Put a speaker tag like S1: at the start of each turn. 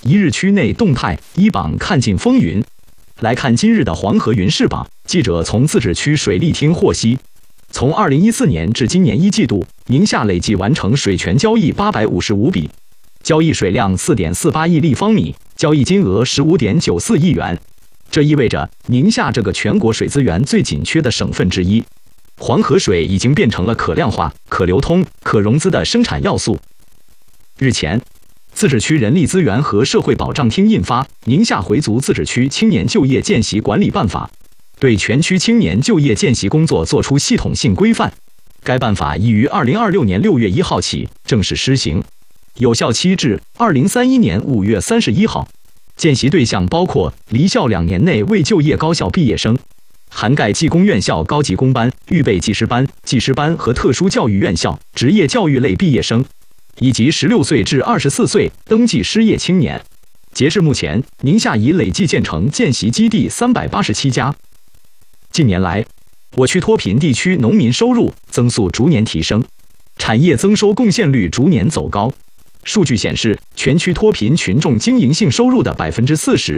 S1: 一日区内动态，一榜看尽风云。来看今日的黄河云事榜。记者从自治区水利厅获悉，从2014年至今年一季度，宁夏累计完成水权交易855笔，交易水量4.48亿立方米，交易金额15.94亿元。这意味着宁夏这个全国水资源最紧缺的省份之一，黄河水已经变成了可量化、可流通、可融资的生产要素。日前，自治区人力资源和社会保障厅印发《宁夏回族自治区青年就业见习管理办法》，对全区青年就业见习工作作出系统性规范。该办法已于2026年6月1号起正式施行，有效期至2031年5月31号。见习对象包括离校2年内未就业高校毕业生，涵盖技工院校高级工班、预备技师班、技师班和特殊教育院校职业教育类毕业生，以及16岁至24岁登记失业青年。截至目前，宁夏已累计建成见习基地387家。近年来，我区脱贫地区农民收入增速逐年提升，产业增收贡献率逐年走高。数据显示，全区脱贫群众经营性收入的40%